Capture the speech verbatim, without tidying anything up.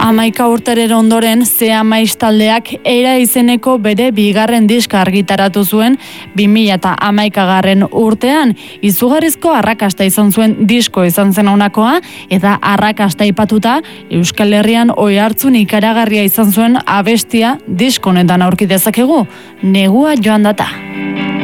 Hamaika urteren ondoren Zea Maiz taldeak Era izeneko bere bigarren diska argitaratu zuen bi mila hamaikagarren urtean. Izugarrizko arrakasta izan zuen disko izan zen honakoa, eta arrakasta aipatuta Euskal Herrian oihartzun ikaragarria izan zuen abestia disko honetan aurki dezakegu. Negua joan data.